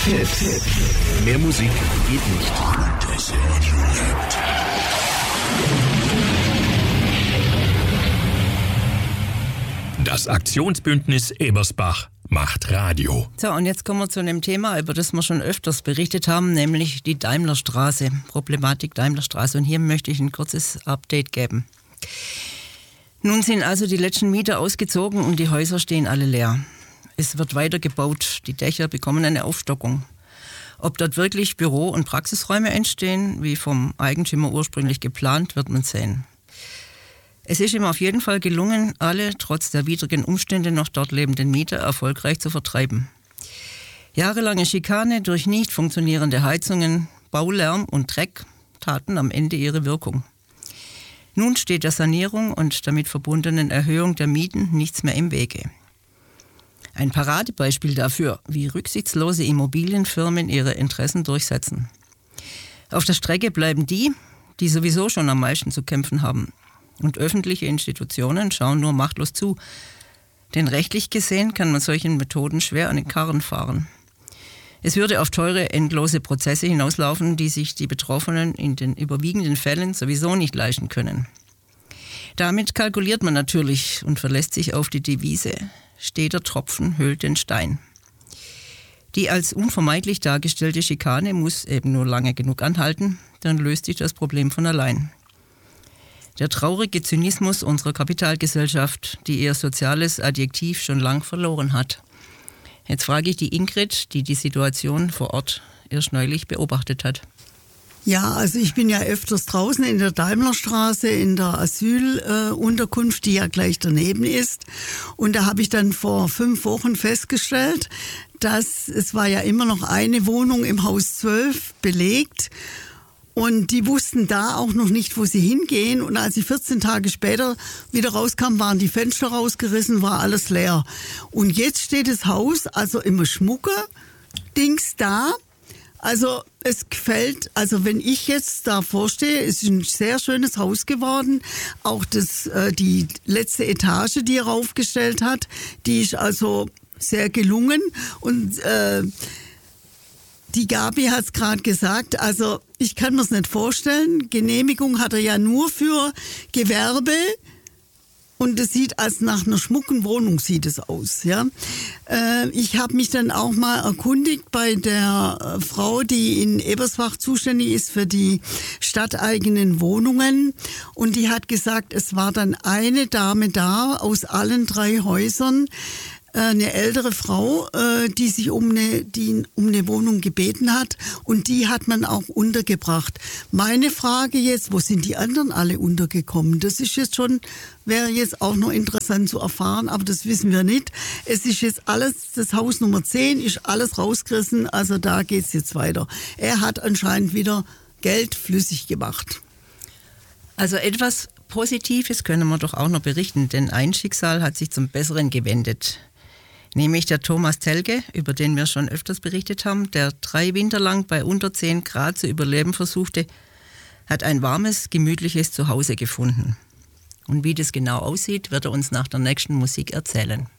Hit. Mehr Musik geht nicht. Das Aktionsbündnis Ebersbach macht Radio. So, und jetzt kommen wir zu einem Thema, über das wir schon öfters berichtet haben, nämlich die Daimlerstraße, Problematik Daimlerstraße. Und hier möchte ich ein kurzes Update geben. Nun sind also die letzten Mieter ausgezogen und die Häuser stehen alle leer. Es wird weiter gebaut, die Dächer bekommen eine Aufstockung. Ob dort wirklich Büro- und Praxisräume entstehen, wie vom Eigentümer ursprünglich geplant, wird man sehen. Es ist ihm auf jeden Fall gelungen, alle trotz der widrigen Umstände noch dort lebenden Mieter erfolgreich zu vertreiben. Jahrelange Schikane durch nicht funktionierende Heizungen, Baulärm und Dreck taten am Ende ihre Wirkung. Nun steht der Sanierung und damit verbundenen Erhöhung der Mieten nichts mehr im Wege. Ein Paradebeispiel dafür, wie rücksichtslose Immobilienfirmen ihre Interessen durchsetzen. Auf der Strecke bleiben die sowieso schon am meisten zu kämpfen haben. Und öffentliche Institutionen schauen nur machtlos zu. Denn rechtlich gesehen kann man solchen Methoden schwer an den Karren fahren. Es würde auf teure, endlose Prozesse hinauslaufen, die sich die Betroffenen in den überwiegenden Fällen sowieso nicht leisten können. Damit kalkuliert man natürlich und verlässt sich auf die Devise: steter Tropfen höhlt den Stein. Die als unvermeidlich dargestellte Schikane muss eben nur lange genug anhalten, dann löst sich das Problem von allein. Der traurige Zynismus unserer Kapitalgesellschaft, die ihr soziales Adjektiv schon lang verloren hat. Jetzt frage ich die Ingrid, die die Situation vor Ort erst neulich beobachtet hat. Ja, also ich bin ja öfters draußen in der Daimlerstraße, in der Asylunterkunft, die ja gleich daneben ist. Und da habe ich dann vor 5 Wochen festgestellt, dass es war ja immer noch eine Wohnung im Haus 12 belegt. Und die wussten da auch noch nicht, wo sie hingehen. Und als ich 14 Tage später wieder rauskam, waren die Fenster rausgerissen, war alles leer. Und jetzt steht das Haus, also immer Schmucke-Dings da. Also es gefällt, also wenn ich jetzt davor stehe, ist ein sehr schönes Haus geworden. Auch die letzte Etage, die er raufgestellt hat, die ist also sehr gelungen. Und die Gabi hat es gerade gesagt, also ich kann mir es nicht vorstellen. Genehmigung hat er ja nur für Gewerbe und es sieht als nach einer schmucken Wohnung sieht es aus. Ja. Ich habe mich dann auch mal erkundigt bei der Frau, die in Ebersbach zuständig ist für die stadteigenen Wohnungen, und die hat gesagt, es war dann eine Dame da aus allen 3 Häusern, eine ältere Frau, die sich um eine Wohnung gebeten hat, und die hat man auch untergebracht. Meine Frage jetzt, wo sind die anderen alle untergekommen? Das ist jetzt schon, wäre jetzt auch noch interessant zu erfahren, aber das wissen wir nicht. Es ist jetzt alles, das Haus Nummer 10 ist alles rausgerissen, also da geht's jetzt weiter. Er hat anscheinend wieder Geld flüssig gemacht. Also etwas Positives können wir doch auch noch berichten, denn ein Schicksal hat sich zum Besseren gewendet. Nämlich der Thomas Telge, über den wir schon öfters berichtet haben, der 3 Winter lang bei unter 10 Grad zu überleben versuchte, hat ein warmes, gemütliches Zuhause gefunden. Und wie das genau aussieht, wird er uns nach der nächsten Musik erzählen.